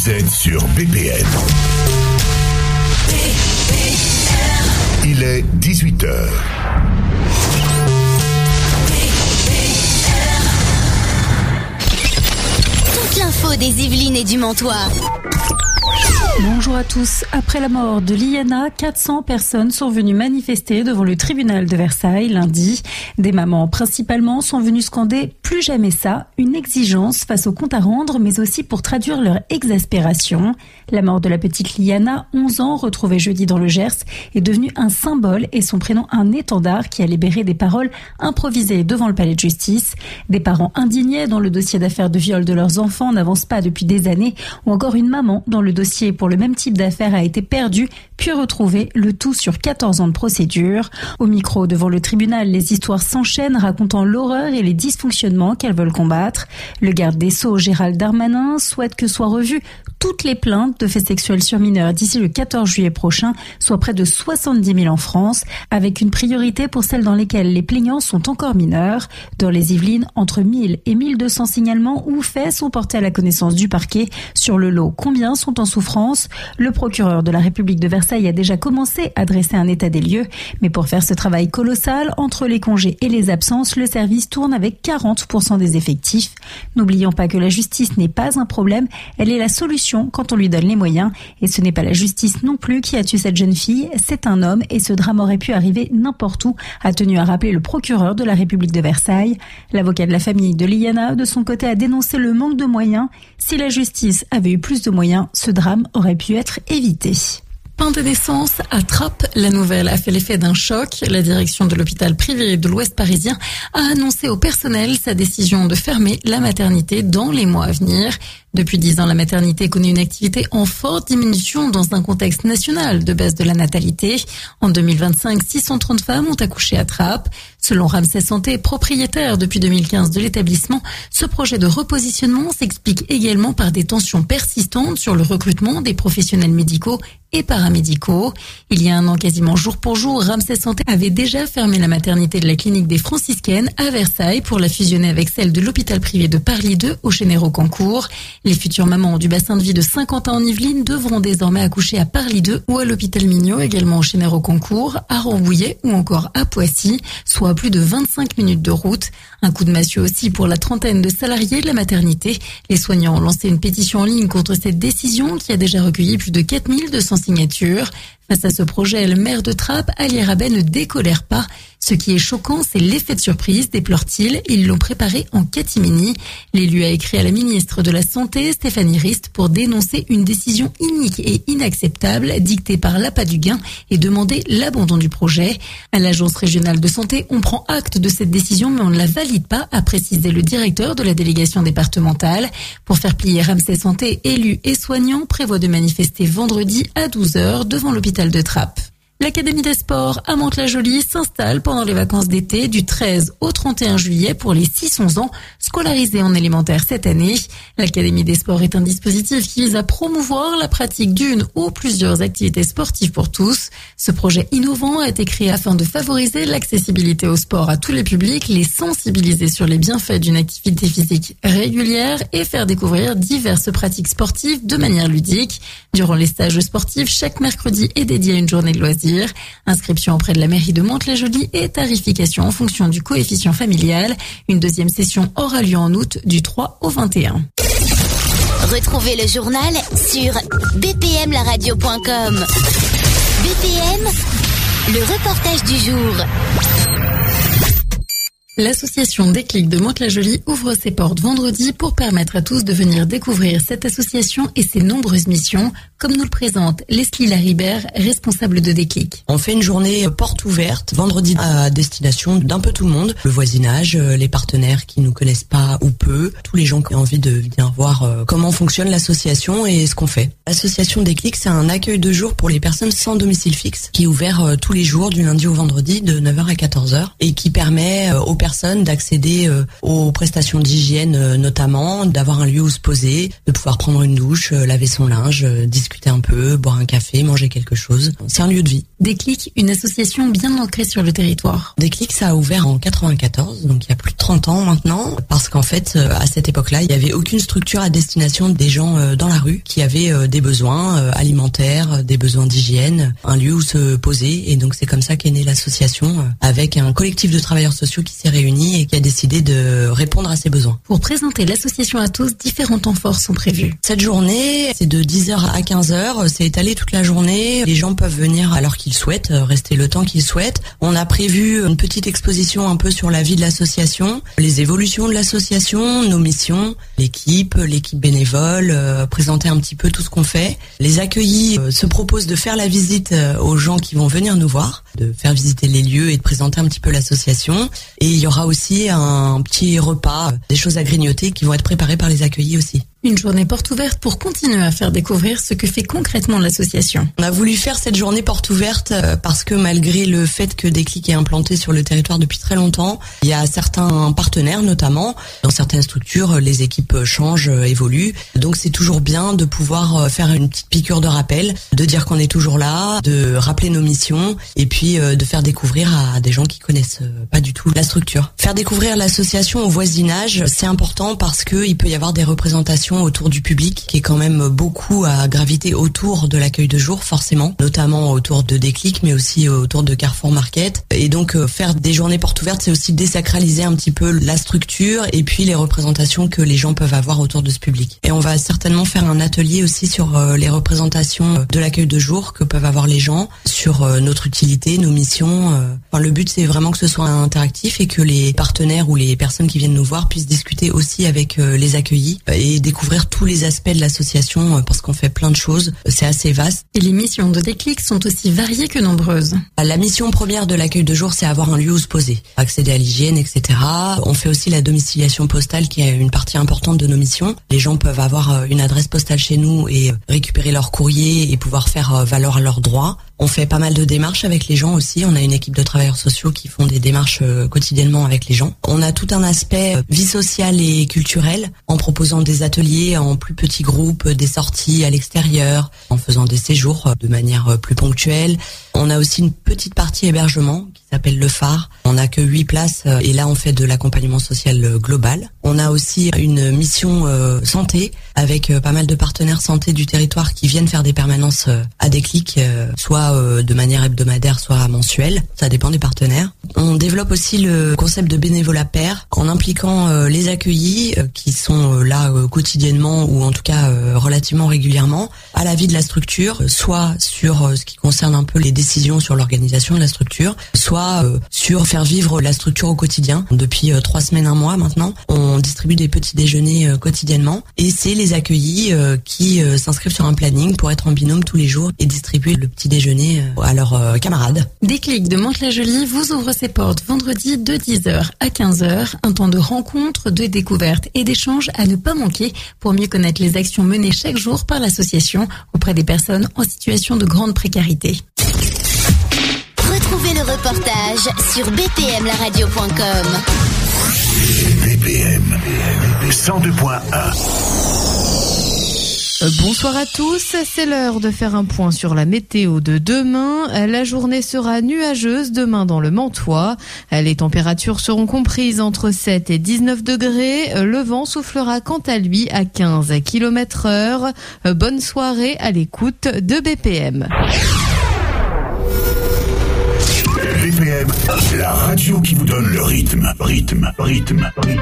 Vous êtes sur BPM. Il est 18h. Toute l'info des Yvelines et du Montois. Bonjour à tous. Après la mort de Liana, 400 personnes sont venues manifester devant le tribunal de Versailles lundi. Des mamans principalement sont venues scander « Plus jamais ça », une exigence face au compte à rendre, mais aussi pour traduire leur exaspération. La mort de la petite Liana, 11 ans, retrouvée jeudi dans le Gers, est devenue un symbole et son prénom un étendard qui a libéré des paroles improvisées devant le palais de justice. Des parents indignés dont le dossier d'affaires de viol de leurs enfants n'avance pas depuis des années, ou encore une maman dont le dossier pour le même type d'affaires a été perdu, puis retrouvé, le tout sur 14 ans de procédure. Au micro devant le tribunal, les histoires s'enchaînent racontant l'horreur et les dysfonctionnements qu'elles veulent combattre. Le garde des Sceaux, Gérald Darmanin, souhaite que soient revues toutes les plaintes de faits sexuels sur mineurs d'ici le 14 juillet prochain, soit près de 70 000 en France, avec une priorité pour celles dans lesquelles les plaignants sont encore mineurs. Dans les Yvelines, entre 1000 et 1200 signalements ou faits sont portés à la connaissance du parquet. Sur le lot, combien sont en souffrance? Le procureur de la République de Versailles a déjà commencé à dresser un état des lieux, mais pour faire ce travail colossal, entre les congés et les absences, le service tourne avec 40% des effectifs. N'oublions pas que la justice n'est pas un problème, elle est la solution quand on lui donne les moyens. Et ce n'est pas la justice non plus qui a tué cette jeune fille, c'est un homme et ce drame aurait pu arriver n'importe où, a tenu à rappeler le procureur de la République de Versailles. L'avocat de la famille de Liana, de son côté, a dénoncé le manque de moyens. Si la justice avait eu plus de moyens, ce drame aurait pu être évité. Pain de naissance à Trappes. La nouvelle a fait l'effet d'un choc. La direction de l'hôpital privé de l'Ouest parisien a annoncé au personnel sa décision de fermer la maternité dans les mois à venir. Depuis 10 ans, la maternité connaît une activité en forte diminution dans un contexte national de baisse de la natalité. En 2025, 630 femmes ont accouché à Trappes. Selon Ramsay Santé, propriétaire depuis 2015 de l'établissement, ce projet de repositionnement s'explique également par des tensions persistantes sur le recrutement des professionnels médicaux et paramédicaux. Il y a un an, quasiment jour pour jour, Ramsay Santé avait déjà fermé la maternité de la clinique des Franciscaines à Versailles pour la fusionner avec celle de l'hôpital privé de Parly 2 au Chénéreau-Cancourt. Les futures mamans du bassin de vie de Saint-Quentin en Yvelines devront désormais accoucher à Parly 2 ou à l'hôpital Mignot, également au Chénéreau-Cancourt, à Rambouillet ou encore à Poissy, soit à plus de 25 minutes de route. Un coup de massue aussi pour la trentaine de salariés de la maternité. Les soignants ont lancé une pétition en ligne contre cette décision qui a déjà recueilli plus de 4200 signatures. Face à ce projet, le maire de Trappes, Ali Rabet, ne décolère pas. Ce qui est choquant, c'est l'effet de surprise, déplore-t-il. Ils l'ont préparé en catimini. L'élu a écrit à la ministre de la Santé, Stéphanie Rist, pour dénoncer une décision inique et inacceptable dictée par l'appât du gain et demander l'abandon du projet. À l'agence régionale de santé, on prend acte de cette décision, mais on ne la valide pas, a précisé le directeur de la délégation départementale. Pour faire plier Ramsay Santé, élus et soignants prévoient de manifester vendredi à 12h devant l'hôpital de Trappes. L'Académie des sports à Mantes-la-Jolie s'installe pendant les vacances d'été du 13 au 31 juillet pour les 6-11 ans scolarisés en élémentaire cette année. L'Académie des sports est un dispositif qui vise à promouvoir la pratique d'une ou plusieurs activités sportives pour tous. Ce projet innovant a été créé afin de favoriser l'accessibilité au sport à tous les publics, les sensibiliser sur les bienfaits d'une activité physique régulière et faire découvrir diverses pratiques sportives de manière ludique. Durant les stages sportifs, chaque mercredi est dédié à une journée de loisirs. Inscription auprès de la mairie de Mantes-la-Jolie et tarification en fonction du coefficient familial. Une deuxième session aura lieu en août du 3 au 21. Retrouvez le journal sur bpmlaradio.com. BPM, le reportage du jour. L'association Déclic de Mantes-la-Jolie ouvre ses portes vendredi pour permettre à tous de venir découvrir cette association et ses nombreuses missions, comme nous le présente Leslie Laribert, responsable de Déclic. On fait une journée porte ouverte, vendredi, à destination d'un peu tout le monde. Le voisinage, les partenaires qui nous connaissent pas ou peu, tous les gens qui ont envie de venir voir comment fonctionne l'association et ce qu'on fait. L'association Déclic, c'est un accueil de jour pour les personnes sans domicile fixe, qui est ouvert tous les jours, du lundi au vendredi, de 9h à 14h, et qui permet aux personnes d'accéder aux prestations d'hygiène notamment, d'avoir un lieu où se poser, de pouvoir prendre une douche, laver son linge, discuter un peu, boire un café, manger quelque chose. C'est un lieu de vie. Déclic, une association bien ancrée sur le territoire. Déclic, ça a ouvert en 94, donc il y a plus de 30 ans maintenant, parce qu'en fait, à cette époque-là, il n'y avait aucune structure à destination des gens dans la rue qui avaient des besoins alimentaires, des besoins d'hygiène, un lieu où se poser. Et donc c'est comme ça qu'est née l'association, avec un collectif de travailleurs sociaux qui s'est réuni et qui a décidé de répondre à ces besoins. Pour présenter l'association à tous, différents temps forts sont prévus. Cette journée, c'est de 10h à 15h, c'est étalé toute la journée. Les gens peuvent venir à l'heure qu'ils souhaitent, rester le temps qu'ils souhaitent. On a prévu une petite exposition un peu sur la vie de l'association, les évolutions de l'association, nos missions, l'équipe bénévole, présenter un petit peu tout ce qu'on fait. Les accueillis se proposent de faire la visite aux gens qui vont venir nous voir, de faire visiter les lieux et de présenter un petit peu l'association. Et il y aura aussi un petit repas, des choses à grignoter qui vont être préparées par les accueillis aussi. Une journée porte ouverte pour continuer à faire découvrir ce que fait concrètement l'association. On a voulu faire cette journée porte ouverte parce que malgré le fait que Déclic est implanté sur le territoire depuis très longtemps, il y a certains partenaires notamment. Dans certaines structures, les équipes changent, évoluent. Donc c'est toujours bien de pouvoir faire une petite piqûre de rappel, de dire qu'on est toujours là, de rappeler nos missions et puis de faire découvrir à des gens qui connaissent pas du tout la structure. Faire découvrir l'association au voisinage, c'est important parce que il peut y avoir des représentations autour du public qui est quand même beaucoup à graviter autour de l'accueil de jour forcément, notamment autour de Déclic mais aussi autour de Carrefour Market. Et donc faire des journées portes ouvertes, c'est aussi désacraliser un petit peu la structure et puis les représentations que les gens peuvent avoir autour de ce public. Et on va certainement faire un atelier aussi sur les représentations de l'accueil de jour que peuvent avoir les gens, sur notre utilité, nos missions. Enfin, le but c'est vraiment que ce soit interactif et que les partenaires ou les personnes qui viennent nous voir puissent discuter aussi avec les accueillis et découvrir tous les aspects de l'association parce qu'on fait plein de choses, c'est assez vaste. Et les missions de Déclic sont aussi variées que nombreuses. La mission première de l'accueil de jour, c'est avoir un lieu où se poser, accéder à l'hygiène, etc. On fait aussi la domiciliation postale qui est une partie importante de nos missions. Les gens peuvent avoir une adresse postale chez nous et récupérer leur courrier et pouvoir faire valoir leurs droits. On fait pas mal de démarches avec les gens aussi. On a une équipe de travailleurs sociaux qui font des démarches quotidiennement avec les gens. On a tout un aspect vie sociale et culturelle en proposant des ateliers en plus petits groupes, des sorties à l'extérieur, en faisant des séjours de manière plus ponctuelle. On a aussi une petite partie hébergement qui s'appelle Le Phare. On n'a que 8 places et là on fait de l'accompagnement social global. On a aussi une mission santé avec pas mal de partenaires santé du territoire qui viennent faire des permanences à Déclic, soit de manière hebdomadaire, soit mensuelle. Ça dépend des partenaires. On développe aussi le concept de bénévolat pair en impliquant les accueillis qui sont là quotidiennement ou en tout cas relativement régulièrement à la vie de la structure, soit sur ce qui concerne un peu les décisions sur l'organisation de la structure, soit sur faire vivre la structure au quotidien. Depuis 3 semaines, 1 mois maintenant, on distribue des petits déjeuners quotidiennement et c'est les accueillis qui s'inscrivent sur un planning pour être en binôme tous les jours et distribuer le petit déjeuner à leurs camarades. Déclic de Mantes-la-Jolie vous ouvre ses portes vendredi de 10h à 15h, un temps de rencontre, de découverte et d'échange à ne pas manquer pour mieux connaître les actions menées chaque jour par l'association auprès des personnes en situation de grande précarité. Retrouvez le reportage sur bpmlaradio.com. BPM 102.1. Bonsoir à tous, c'est l'heure de faire un point sur la météo de demain. La journée sera nuageuse demain dans le Mantois. Les températures seront comprises entre 7 et 19 degrés. Le vent soufflera quant à lui à 15 km/h. Bonne soirée à l'écoute de BPM. BPM, la radio qui vous donne le rythme.